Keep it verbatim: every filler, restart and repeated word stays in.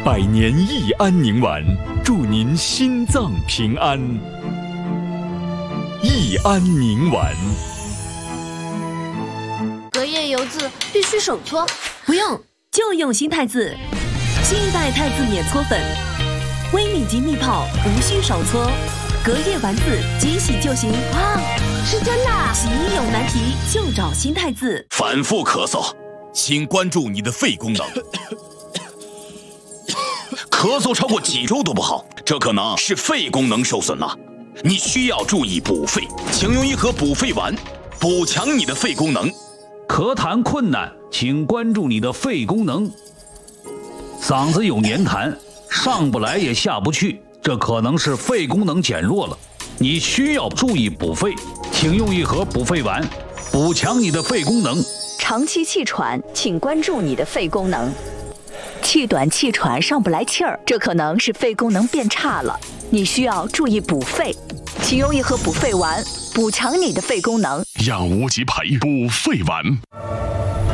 百年益安宁丸，祝您心脏平安。益安宁丸。 隔夜油渍必须手搓， 不用，就用新太子。新一代太子免搓粉，微米级蜜泡，无需手搓，隔夜丸子即洗就行。 哇，是真的！ 洗衣有难题就找新太子。 反复咳嗽，请关注你的肺功能。咳嗽超过几周都不好，这可能是肺功能受损了。你需要注意补肺，请用一盒补肺丸，补强你的肺功能。 咳痰困难，请关注你的肺功能。嗓子有黏痰，上不来也下不去，这可能是肺功能减弱了。你需要注意补肺，请用一盒补肺丸，补强你的肺功能。 长期气喘，请关注你的肺功能。气短气喘上不来气儿，这可能是肺功能变差了，你需要注意补肺，请用一盒补肺丸，补强你的肺功能。 养无极培补肺丸。